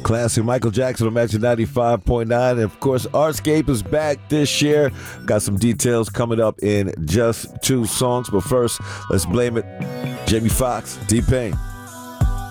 Classic Michael Jackson on Magic 95.9. And of course, Artscape is back this year. Got some details coming up in just 2 songs. But first, let's blame it. Jamie Foxx, T-Pain.